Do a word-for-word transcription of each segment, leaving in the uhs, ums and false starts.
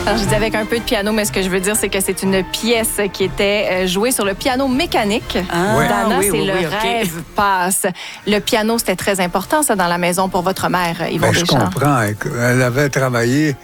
Alors, je dis avec un peu de piano, mais ce que je veux dire, c'est que c'est une pièce qui était jouée sur le piano mécanique. Ah, oui. Dana, oui, c'est oui, le oui, rêve okay. passe. Le piano, c'était très important, ça, dans la maison pour votre mère, Yvon Ben, je Deschamps. comprends. Elle avait travaillé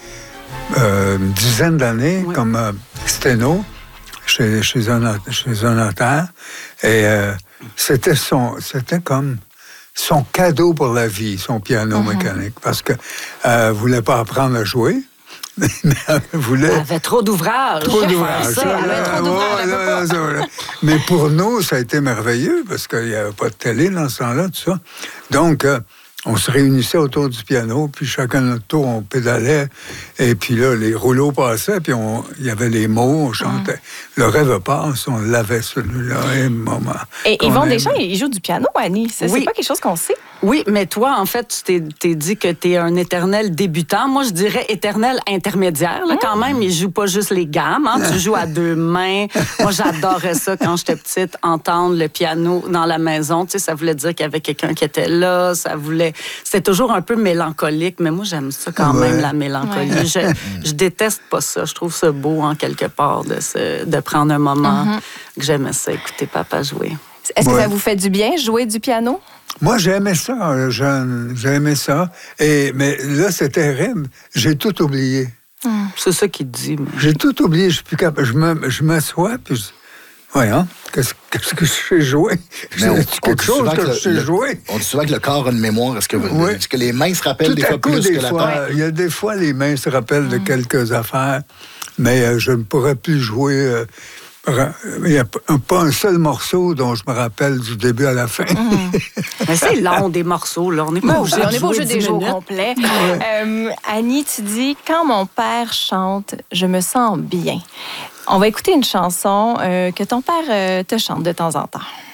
euh, une dizaine d'années oui. comme euh, sténo chez, chez, un, chez un notaire. Et euh, c'était, son, c'était comme son cadeau pour la vie, son piano mm-hmm. mécanique. Parce qu'elle euh, ne voulait pas apprendre à jouer. Mais elle voulait... Elle avait trop d'ouvrages. Trop d'ouvrages. Ça, elle avait trop d'ouvrages. Ouais, là, là, mais pour nous, ça a été merveilleux parce qu'il n'y avait pas de télé dans ce temps-là, tout ça. Donc, euh, on se réunissait autour du piano, puis chacun notre tour, on pédalait. Et puis là, les rouleaux passaient, puis il y avait les mots, on chantait. Mm. Le rêve passe, on l'avait celui-là, et moment. Et Yvon Deschamps, il joue du piano, Annie. C'est, oui. c'est pas quelque chose qu'on sait. Oui, mais toi, en fait, tu t'es, t'es dit que tu es un éternel débutant. Moi, je dirais éternel intermédiaire. Là, mmh. Quand même, il joue pas juste les gammes. Hein? Tu joues à deux mains. Moi, j'adorais ça quand j'étais petite, entendre le piano dans la maison. Tu sais, ça voulait dire qu'il y avait quelqu'un qui était là. Ça voulait... C'était toujours un peu mélancolique, mais moi, j'aime ça quand ouais. même, la mélancolie. Ouais. Je, je déteste pas ça. Je trouve ça beau, en quelque part, de, se, de prendre un moment mmh. que j'aimais ça, écouter papa jouer. Est-ce que ouais. ça vous fait du bien, jouer du piano? Moi, j'aimais ça, jeune. J'aimais ça. Et, mais là, c'est terrible. J'ai tout oublié. Hum. C'est ça qu'il te dit. Mais... J'ai tout oublié. Je suis plus capable. Je, me, je m'assois, puis je... Voyons, qu'est-ce, qu'est-ce que je sais jouer? C'est quelque chose que, que je sais le, jouer. On dit souvent que le corps a une mémoire. Est-ce que, oui. est-ce que les mains se rappellent tout des fois coup, plus des que la fois, tête? Il y a des fois, les mains se rappellent hum. de quelques affaires, mais euh, je ne pourrais plus jouer... Euh, il n'y a pas un seul morceau dont je me rappelle du début à la fin. Mmh. Mais c'est long, des morceaux. Là. On n'est pas obligé on n'est pas obligé de jouer au complet. euh, Annie, tu dis, quand mon père chante, je me sens bien. On va écouter une chanson euh, que ton père euh, te chante de temps en temps.